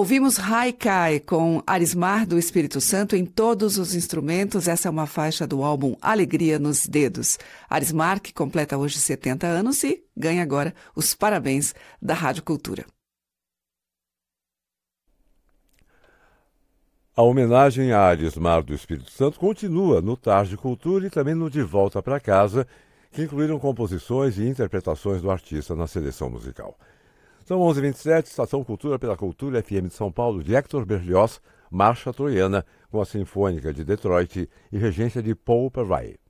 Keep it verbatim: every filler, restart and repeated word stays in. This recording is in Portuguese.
Ouvimos Haikai com Arismar do Espírito Santo em todos os instrumentos. Essa é uma faixa do álbum Alegria nos Dedos. Arismar, que completa hoje setenta anos e ganha agora os parabéns da Rádio Cultura. A homenagem a Arismar do Espírito Santo continua no Tarde Cultura e também no De Volta para Casa, que incluíram composições e interpretações do artista na seleção musical. São onze e vinte e sete, Estação Cultura pela Cultura F M de São Paulo, de Hector Berlioz, Marcha Troiana, com a Sinfônica de Detroit e regência de Paul Perry.